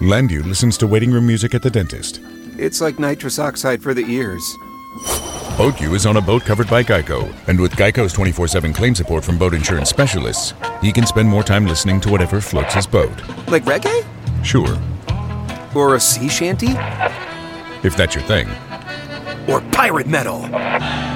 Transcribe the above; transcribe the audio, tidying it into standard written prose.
Landu listens to waiting room music at the dentist. It's like nitrous oxide for the ears. Boatyu is on a boat covered by Geico, and with Geico's 24/7 claim support from boat insurance specialists, he can spend more time listening to whatever floats his boat. Like reggae? Sure. Or a sea shanty? If that's your thing. Or pirate metal?